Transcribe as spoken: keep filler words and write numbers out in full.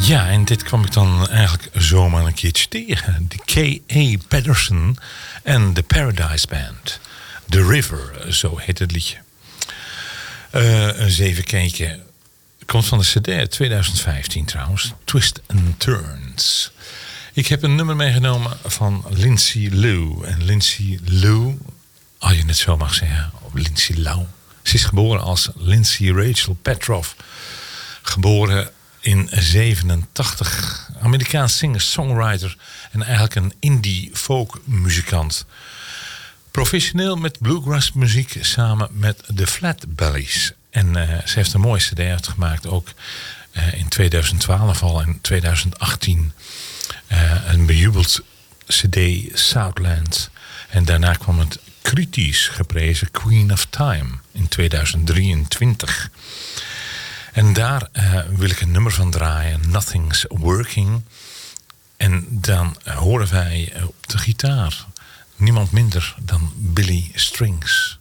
Ja, en dit kwam ik dan eigenlijk zomaar een keertje tegen. De K A Patterson en de Paradise Band. The River, zo heet het liedje. Uh, eens even kijken. Komt van de C D twintig vijftien trouwens. Twist and Turns. Ik heb een nummer meegenomen van Lindsay Lou. En Lindsay Lou, als je het zo mag zeggen, of Lindsay Lou. Ze is geboren als Lindsay Rachel Petroff. Geboren in zevenentachtig. Amerikaans singer, songwriter en eigenlijk een indie folk muzikant. Professioneel met bluegrass muziek samen met de Flatbellies. En uh, ze heeft een mooie cd uitgemaakt. Ook uh, in tweeduizend twaalf al en tweeduizend achttien. Uh, een bejubeld cd Southland. En daarna kwam het kritisch geprezen Queen of Time in tweeduizend drieëntwintig. En daar uh, wil ik een nummer van draaien. Nothing's Working. En dan horen wij op de gitaar niemand minder dan Billy Strings.